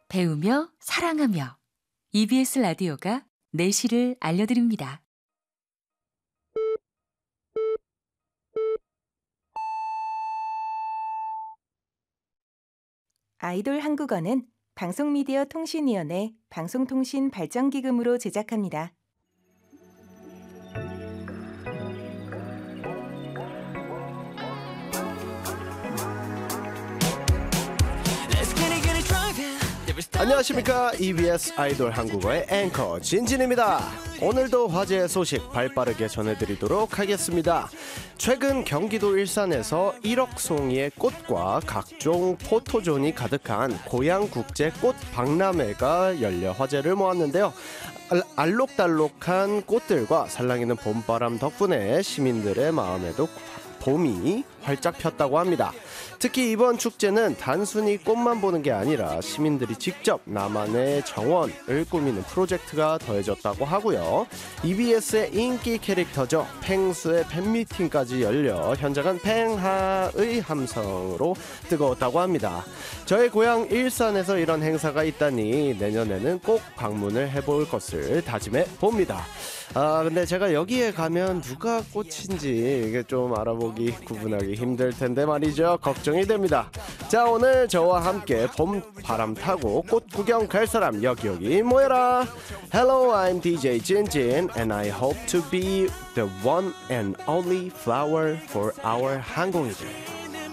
배우며 사랑하며 EBS 라디오가 내실을 알려드립니다. 아이돌 한국어는 방송미디어통신위원회 방송통신발전기금으로 제작합니다. 안녕하십니까. EBS 아이돌 한국어의 앵커 진진입니다. 오늘도 화제의 소식 발빠르게 전해드리도록 하겠습니다. 최근 경기도 일산에서 1억 송이의 꽃과 각종 포토존이 가득한 고양국제 꽃 박람회가 열려 화제를 모았는데요. 알록달록한 꽃들과 살랑이는 봄바람 덕분에 시민들의 마음에도 봄이 활짝 폈다고 합니다. 특히 이번 축제는 단순히 꽃만 보는 게 아니라 시민들이 직접 나만의 정원을 꾸미는 프로젝트가 더해졌다고 하고요. EBS의 인기 캐릭터죠. 펭수의 팬미팅까지 열려 현장은 팽하의 함성으로 뜨거웠다고 합니다. 저의 고향 일산에서 이런 행사가 있다니 내년에는 꼭 방문을 해볼 것을 다짐해 봅니다. 근데 제가 여기에 가면 누가 꽃인지 이게 좀 알아보기 구분하기 힘들 텐데 말이죠. 걱정이 됩니다. 자, 오늘 저와 함께 봄 바람 타고 꽃 구경 갈 사람 여기 모여라. Hello, I'm DJ Jinjin and I hope to be the one and only flower for our 항공이들.